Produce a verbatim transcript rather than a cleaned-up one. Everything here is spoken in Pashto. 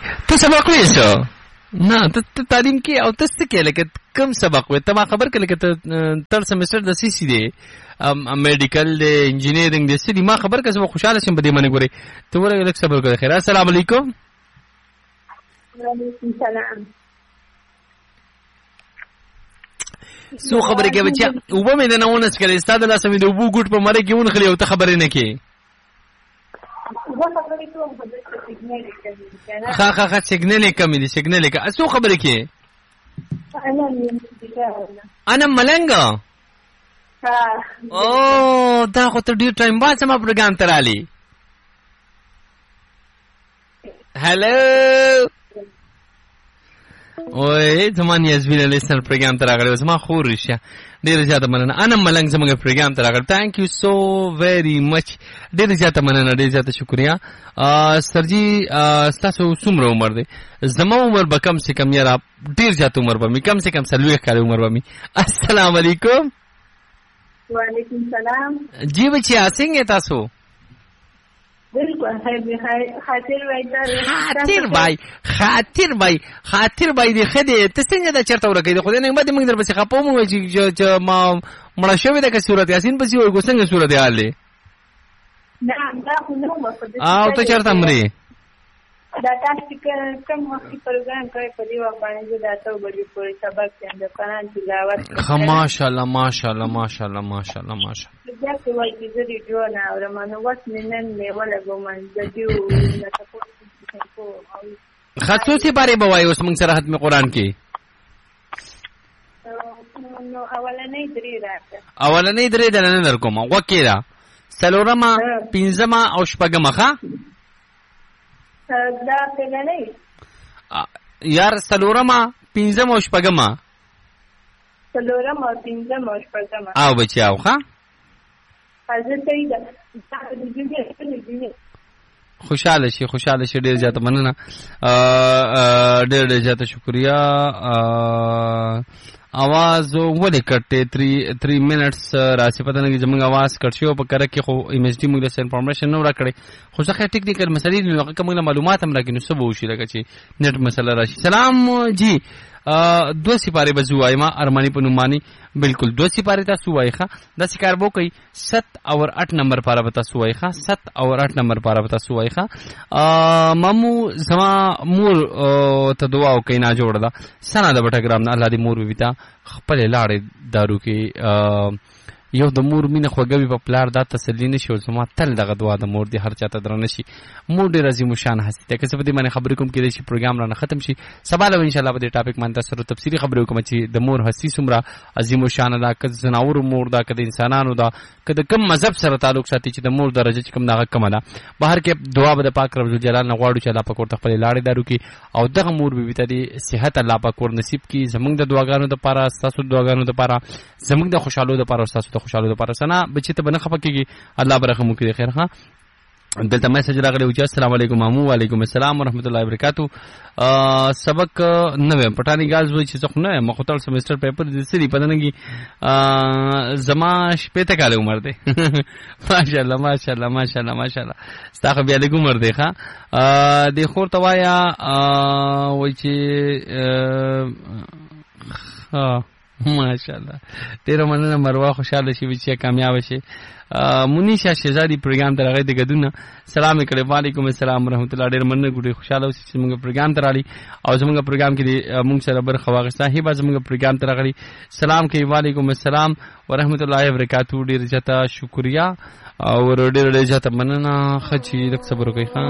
ته سبق وایې نه ته تعلیم کې او ته څه کې لکه کوم سبق وې ته ما خبر کړه لکه ته تر سمستر د سی سی دی میډیکل دی انجینیرینګ دی څه دی ما خبر کړه زه خوشاله شم په دې باندې ګورې ته ورګه لک صبر وکړه خیر السلام علیکم وعلیکم السلام سو خبرې کې بچا وبو مې نه ونس کړې ستاسو لاس مې د وبو ګټ په مړې کې ون خلی او ته خبرې نه کې ها ها ها سیګنل کم دي سیګنل کا سو خبرې کې انا ملنګ ها او دا خو ته ډیر ټایم بعد سم پروګرام ترالي هالو اوه زمان یزبیل لیسنر پروګرام ته راغلی زما خور رښتیا ډېره زیاته مننه انا ملنګ زموږ پروګرام ته راغلی تھینک یو سو ویری مچ ډېره زیاته مننه ډېره زیاته شکریہ سرجی ستاسو څومره عمر دی زما عمر به کم سے کم یاره ډېر زیات عمر به مې کم سے کم څلوېښت کاله عمر به مې السلام علیکم وعلیکم السلام جی بچیا څنګه تاسو بالکل خاطر بھائی خاطر بھائی خاطر بھائی خاطر بھائی دی خدای ته څنګه دا چرته ورکې د خدای نه باندې موږ در پسې خپو مو چې ما مړه شوې ده که صورت یاسین پسې ورګو څنګه صورت حال دی نه دا خو نو مفدد او ته چرته مري دا تاسو کوم وخت پروګرام کوي په دی باندې دا ته وګورئ په سبق کې د قرآن تلاوت خ ماشاءالله ماشاءالله ماشاءالله ماشاءالله ماشاءالله دا څه وایي چې زه دې جوړ نه اورم نو وخت نن نه ولا ګوم د دیو نه تاسو خصوصي باره بوای اوس موږ سره ختم قرآن کې نو اولنې درې راځه اولنې درې دنه در کوم وکیرا سلورما پنځما او شپږما ښا دا څنګه نه یار سلورما پنځما او شپږما سلورما پنځما او شپږما او بچاو ښا حضرت ایدا خوشاله شي خوشاله شي ډیر زیاته مننه ډیر ډیر زیاته شکریا आवाज ولې کټه تین منټس راسي پته نه زموږ आवाज کټ شو په کړه کې خو ایم ایس ډي موږ له انفارمیشن نو راکړي خو ځکه ټیکنیکل مسلې نو کومه معلومات هم راکې نو سبو شي لکه چې نت مسله راشي سلام جی دو سپاره بزوای ما ارمانی په نومانی بالکل دو سپاره تاسو وای ښه د سکار بو کوي سات اور आठ نمبر پاره بتا سوای ښه سات اور आठ نمبر پاره بتا سوای ښه مامو زما مور ته دعا وکي نه جوړه دا سنا د بټګرام نه الله دې مور ویتا خپل لاړې دارو کې یو د مور مینه خوګوي په پلار دا تسلی نشي او زما تل دغه دعا د مور دی هر چاته درنه شي مور ډیر عظیم شان هستی ته کسب دې باندې خبرې کوم کې شي پروګرام را ختم شي سبا له ان شاء الله په دې ټاپک باندې تاسو تفصیلی خبرې کوم چې د مور هستی سمرا عظیم شان دا کد زناور مور دا کد انسانانو دا کد کم مذهب سره تعلق ساتي چې د مور درجه کم دغه کم ده بهر کې دعا به د پاک رب جلال نه غواړو چې الله پاک ورته خپل لاړې دارو کې او دغه مور به ته دې صحت الله پاک ور نصیب کی زمونږ د دعاګانو د پاره تاسو دعاګانو د پاره زمونږ د خوشحالو د پاره تاسو د خوشحالو د پاره سنا بچی ته بنه خپکیږي الله برخه مو کې خیر ها دلته میسج راغلی و چې السلام علیکم مامو وعلیکم السلام ورحمت الله وبرکاتو سبق نو پټانی غاز وای چې څخه نه مخوتل سمستر پیپر د سری پدنګي زما شپې ته کاله عمر دی ماشاءالله ماشاءالله ماشاءالله ماشاءالله ستاسو بیا د عمر دی ښا د خور توایا وای چې ها ماشاءالله ډیر مننه مروه خوشاله شي چې کامیاب شي منیشا شهزادي پروګرام ته راغی د غدونه سلام علیکم وعلیکم السلام ورحمت الله ډیر مننه ګډه خوشاله اوسئ چې موږ پروګرام ته راړي او زموږ پروګرام کې موږ سره برخه واغسته هیبه زموږ پروګرام ته راغلی سلام کوي وعلیکم السلام ورحمت الله وبرکاتو ډیر زیاته شکریا او ډیر ډیر زیاته مننه خچې د صبر کوي ښا